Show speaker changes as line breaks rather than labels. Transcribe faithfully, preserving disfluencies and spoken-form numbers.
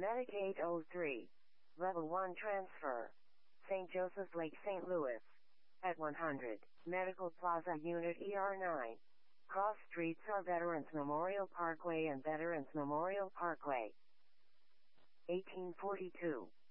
Medicaid oh three. Level one transfer. Saint Joseph's Lake, Saint Louis. At one hundred. Medical Plaza Unit E R nine. Cross streets are Veterans Memorial Parkway and Veterans Memorial Parkway. eighteen forty-two.